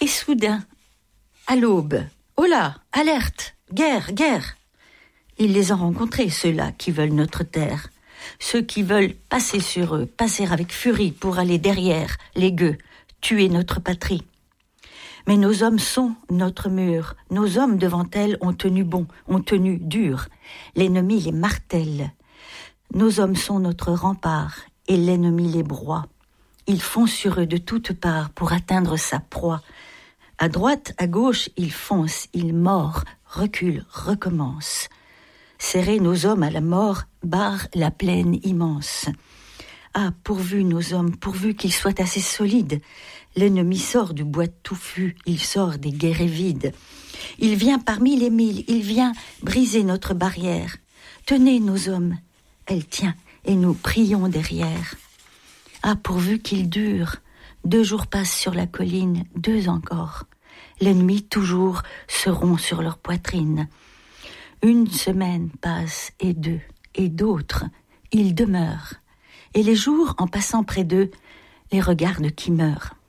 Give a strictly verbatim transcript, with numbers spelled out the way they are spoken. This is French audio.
Et soudain, à l'aube, oh là, alerte, guerre, guerre. Ils les ont rencontrés, ceux-là qui veulent notre terre. Ceux qui veulent passer sur eux, passer avec furie pour aller derrière les gueux, tuer notre patrie. Mais nos hommes sont notre mur, nos hommes devant elles ont tenu bon, ont tenu dur. L'ennemi les martèle. Nos hommes sont notre rempart et l'ennemi les broie. Ils foncent sur eux de toutes parts pour atteindre sa proie. À droite, à gauche, ils foncent, ils mordent, reculent, recommencent. Serrer nos hommes à la mort barre la plaine immense. Ah, pourvu nos hommes, pourvu qu'ils soient assez solides. L'ennemi sort du bois touffu, il sort des guerres vides. Il vient parmi les mille, il vient briser notre barrière. Tenez nos hommes, elle tient, et nous prions derrière. Ah, pourvu qu'il dure, deux jours passent sur la colline, deux encore. L'ennemi toujours seront sur leur poitrine. Une semaine passe, et deux, et d'autres, ils demeurent. Et les jours, en passant près d'eux, les regardent qui meurent.